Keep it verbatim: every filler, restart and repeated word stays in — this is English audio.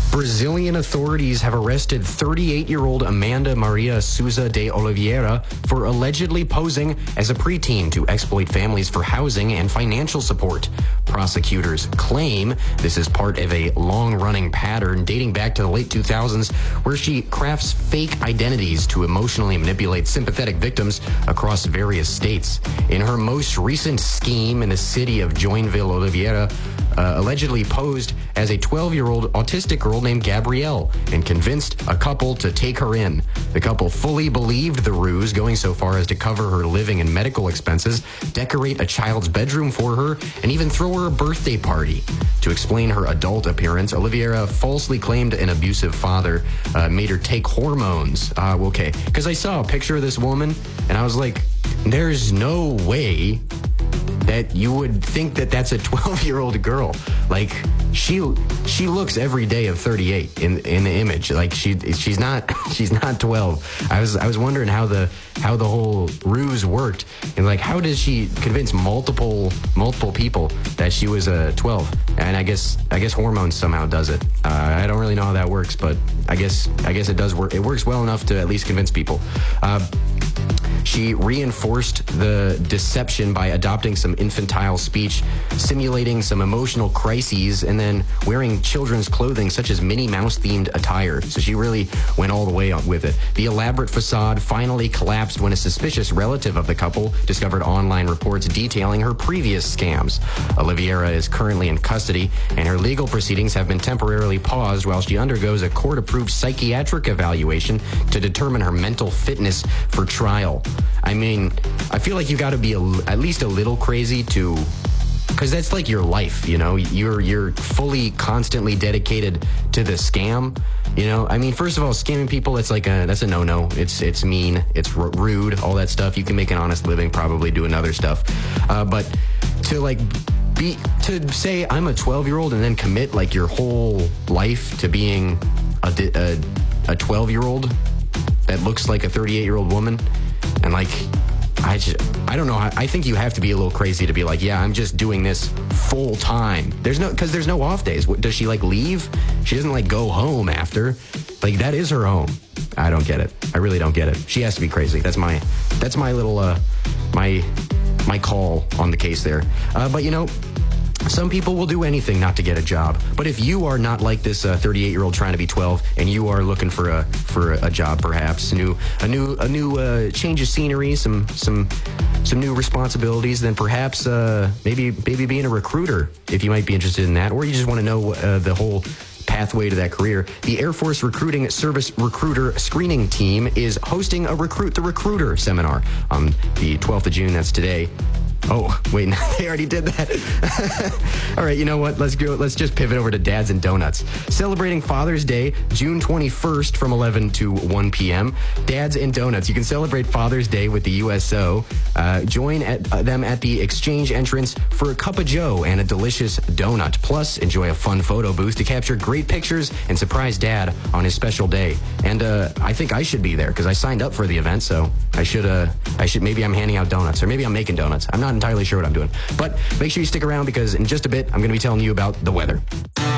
Brazilian authorities have arrested thirty-eight-year-old Amanda Maria Souza de Oliveira for allegedly posing as a preteen to exploit families for housing and financial support. Prosecutors claim this is part of a long-running pattern dating back to the late two thousands, where she crafts fake identities to emotionally manipulate sympathetic victims across various states. In her most recent scheme in the city of Joinville, Oliveira Uh, allegedly posed as a twelve-year-old autistic girl named Gabrielle and convinced a couple to take her in. The couple fully believed the ruse, going so far as to cover her living and medical expenses, decorate a child's bedroom for her, and even throw her a birthday party. To explain her adult appearance, Oliveira falsely claimed an abusive father uh, made her take hormones. Uh, okay, because I saw a picture of this woman, and I was like, there's no way that you would think that that's a twelve-year-old girl. Like, she she looks every day of thirty-eight in in the image. Like, she she's not she's not twelve. I was I was wondering how the how the whole ruse worked, and like, how does she convince multiple multiple people that she was a uh, twelve? And I guess I guess hormones somehow does it. Uh, I don't really know how that works, but I guess I guess it does work. It works well enough to at least convince people. Uh, She reinforced the deception by adopting some infantile speech, simulating some emotional crises, and then wearing children's clothing such as Minnie Mouse-themed attire. So she really went all the way on with it. The elaborate facade finally collapsed when a suspicious relative of the couple discovered online reports detailing her previous scams. Oliveira is currently in custody, and her legal proceedings have been temporarily paused while she undergoes a court-approved psychiatric evaluation to determine her mental fitness for trial. I mean, I feel like you got to be a, at least a little crazy to, because that's like your life, you know. You're you're fully, constantly dedicated to the scam, you know. I mean, first of all, scamming people, it's like a that's a no-no. It's it's mean, it's r- rude, all that stuff. You can make an honest living, probably doing other stuff, uh, but to like be to say I'm a twelve-year-old and then commit like your whole life to being a a, a twelve-year-old that looks like a thirty-eight-year-old woman. And like, I just, I don't know. I, I think you have to be a little crazy to be like, yeah, I'm just doing this full time. There's no, because there's no off days. What, does she like leave? She doesn't like go home after. Like, that is her home. I don't get it. I really don't get it. She has to be crazy. That's my, that's my little, uh, my, my call on the case there. Uh, but you know, some people will do anything not to get a job. But if you are not like this uh, thirty-eight-year-old trying to be twelve, and you are looking for a for a, a job, perhaps a new a new a new uh, change of scenery, some some some new responsibilities, then perhaps uh, maybe maybe being a recruiter, if you might be interested in that, or you just want to know uh, the whole pathway to that career. The Air Force Recruiting Service Recruiter Screening Team is hosting a Recruit the Recruiter seminar on the twelfth of June. That's today. Oh, wait, they already did that. All right, you know what? Let's go. Let's just pivot over to Dads and Donuts. Celebrating Father's Day, June twenty-first from eleven to one p.m. Dads and Donuts. You can celebrate Father's Day with the U S O. Uh, join at, uh, them at the exchange entrance for a cup of joe and a delicious donut. Plus, enjoy a fun photo booth to capture great pictures and surprise Dad on his special day. And uh, I think I should be there because I signed up for the event, so I should. Uh, I should. Maybe I'm handing out donuts, or maybe I'm making donuts. I'm not entirely sure what I'm doing. But make sure you stick around because in just a bit, I'm going to be telling you about the weather.